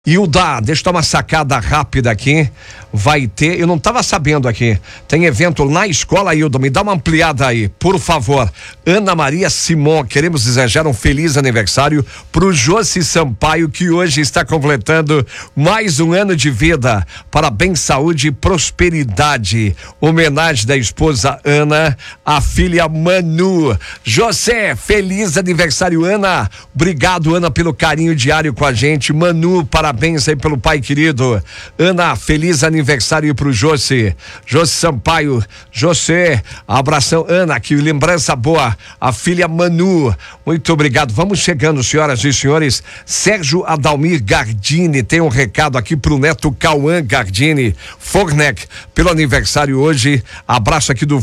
Hilda, deixa eu dar uma sacada rápida aqui. Vai ter, eu não estava sabendo aqui, tem evento na escola, Hilda, me dá uma ampliada aí, por favor. Ana Maria Simon, queremos desejar um feliz aniversário pro Josi Sampaio, que hoje está completando mais um ano de vida. Parabéns, saúde e prosperidade. Homenagem da esposa Ana, a filha Manu. José, feliz aniversário, Ana. Obrigado, Ana, pelo carinho diário com a gente. Manu, parabéns aí pelo pai querido. Ana, feliz aniversário pro Josi Sampaio. José, abração. Ana, que lembrança boa. A filha Manu, muito obrigado. Vamos chegando, senhoras e senhores. Sérgio Adalmir Gardini tem um recado aqui pro neto Cauã Gardini Fornec, pelo aniversário hoje. Abraço aqui do